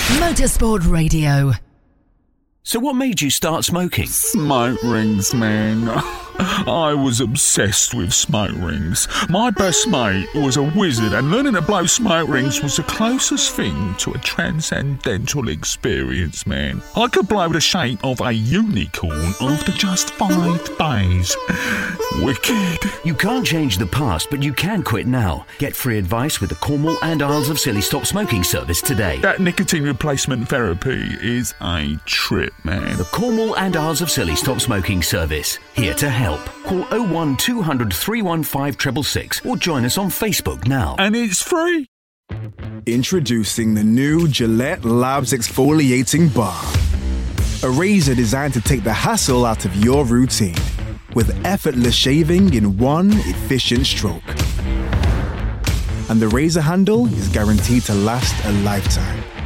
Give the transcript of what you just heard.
Motorsport Radio. So what made you start smoking? Smoke rings, man. I was obsessed with smoke rings. My best mate was a wizard, and learning to blow smoke rings was the closest thing to a transcendental experience, man. I could blow the shape of a unicorn after just 5 days. Wicked. You can't change the past, but you can quit now. Get free advice with the Cornwall and Isles of Scilly Stop Smoking service today. That nicotine replacement therapy is a trip, man. The Cornwall and Isles of Scilly Stop Smoking service. Here to help. Call 01200 315 666 or join us on Facebook now. And it's free. Introducing the new Gillette Labs Exfoliating Bar. A razor designed to take the hassle out of your routine with effortless shaving in one efficient stroke. And the razor handle is guaranteed to last a lifetime.